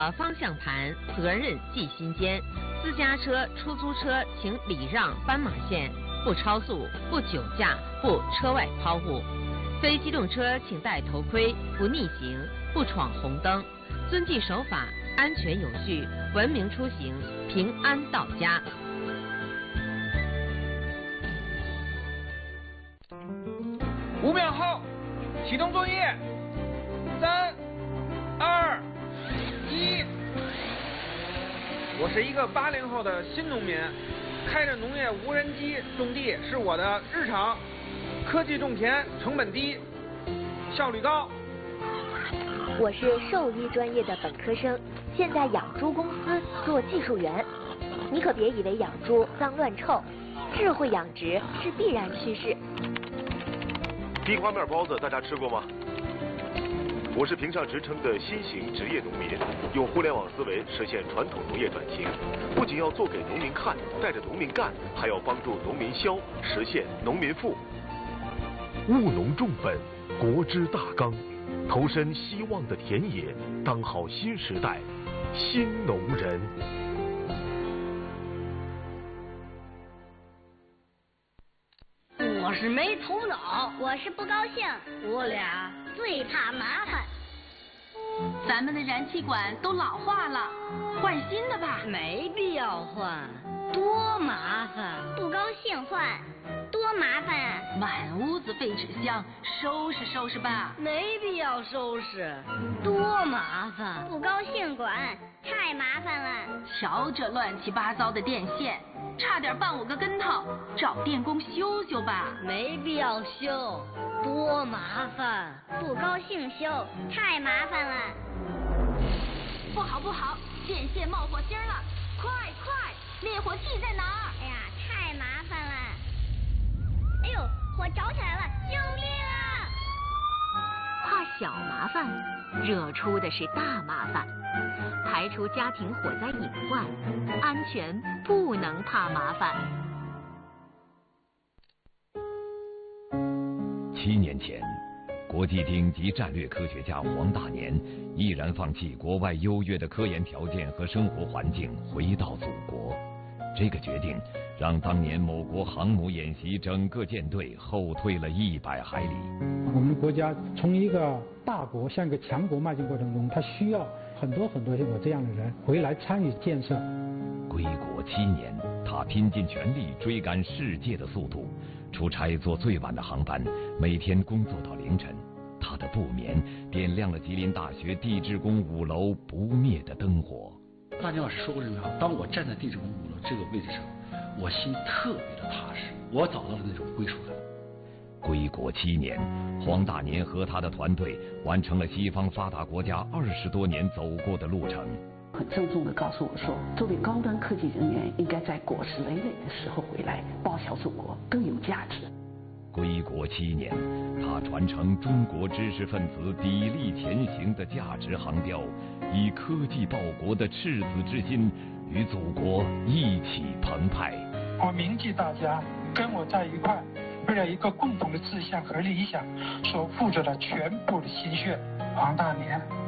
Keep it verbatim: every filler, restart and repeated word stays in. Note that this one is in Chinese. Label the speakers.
Speaker 1: 呃，方向盘责任系心间。私家车、出租车请礼让斑马线，不超速，不酒驾，不车外抛物。非机动车请戴头盔，不逆行，不闯红灯，遵纪守法，安全有序，文明出行，平安到家。
Speaker 2: 五秒后启动作业，三、二、一。我是一个八零后的新农民，开着农业无人机种地是我的日常。科技种田，成本低，效率高。
Speaker 3: 我是兽医专业的本科生，现在养猪公司做技术员。你可别以为养猪脏乱臭，智慧养殖是必然趋势。
Speaker 4: 地瓜面包子大家吃过吗？我是评上职称的新型职业农民，用互联网思维实现传统农业转型，不仅要做给农民看，带着农民干，还要帮助农民消，实现农民富。务农种本，国之大纲，投身希望的田野，当好新时代新农人。
Speaker 5: 我是没头脑，
Speaker 6: 我是不高兴，
Speaker 5: 我俩
Speaker 6: 最怕麻烦。
Speaker 7: 咱们的燃气管都老化了，换新的吧。
Speaker 5: 没必要换，多麻烦。
Speaker 6: 不高兴换，多麻烦啊！
Speaker 7: 满屋子废纸箱，收拾收拾吧。
Speaker 5: 没必要收拾，多麻烦。
Speaker 6: 不高兴管，太麻烦了。
Speaker 7: 瞧这乱七八糟的电线，差点绊我个跟头，找电工修修吧。
Speaker 5: 没必要修，多麻烦。
Speaker 6: 不高兴修，太麻烦了。
Speaker 7: 不好不好，电线冒火星了，快快，灭火器在哪儿？
Speaker 6: 哎呀，太麻烦了。哎呦，火着起来了，救命啊！
Speaker 3: 怕小麻烦，惹出的是大麻烦。排除家庭火灾隐患，安全不能怕麻烦。
Speaker 8: 七年前，国际顶级战略科学家黄大年毅然放弃国外优越的科研条件和生活环境，回到祖国。这个决定让当年某国航母演习整个舰队后退了一百海里。
Speaker 9: 我们国家从一个大国向一个强国迈进过程中，它需要很多很多像我这样的人回来参与建设。
Speaker 8: 归国七年，他拼尽全力追赶世界的速度，出差坐最晚的航班，每天工作到凌晨。他的不眠点亮了吉林大学地质宫五楼不灭的灯火。
Speaker 10: 大年老师说过这句话，当我站在地质宫五楼这个位置上，我心特别的踏实，我找到了那种归属感。
Speaker 8: 归国七年，黄大年和他的团队完成了西方发达国家二十多年走过的路程。
Speaker 11: 很郑重地告诉我说，作为高端科技人员，应该在果实累累的时候回来，报效祖国，更有价值。
Speaker 8: 归国七年，他传承中国知识分子砥砺前行的价值航标，以科技报国的赤子之心，与祖国一起澎湃。
Speaker 9: 我铭记大家跟我在一块，为了一个共同的志向和理想，所付出的全部的心血。黄大年。